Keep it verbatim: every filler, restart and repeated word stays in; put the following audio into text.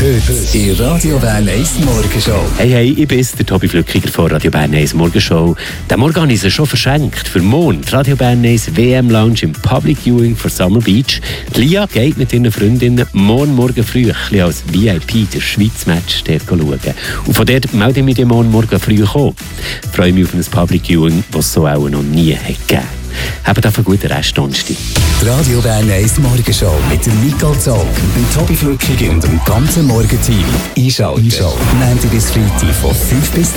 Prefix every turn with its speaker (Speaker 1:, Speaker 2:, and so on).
Speaker 1: Heute in Radio Bern eins Morgenshow.
Speaker 2: Hey, hey, ich bin der Tobi Flückiger von Radio Bern eins Morgenshow. Den Morgen habe ich sie schon verschenkt. Für morgen die Radio Bern eins W M-Lounge im Public Viewing für Summer Beach. Die Lia geht mit ihren Freundinnen morgen morgen früh als V I P das Schweiz-Match dort schauen. Und von dort melde ich mich morgen morgen früh kommen. Ich freue mich auf ein Public Viewing, das es so auch noch nie hat gegeben. Habt auf einen guten Rest Donnerstag.
Speaker 1: Die Radio Bern eins Morgenshow mit dem Nicole Zog, dem Tobi Flückiger und dem ganzen Morgenteam. Einschalten. Einschalten. Montag bis Freitag von fünf bis